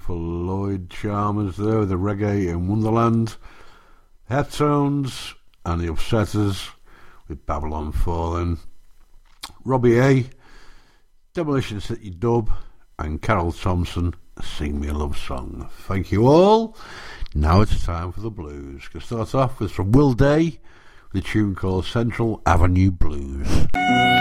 for Lloyd Chalmers there with the Reggae in Wonderland. Headtones and the Upsetters with Babylon Falling. Robbie A, Demolition City Dub, and Carol Thompson, Sing Me a Love Song. Thank you all. Now it's time for the blues. Going to start off with from Will Day, with a tune called Central Avenue Blues.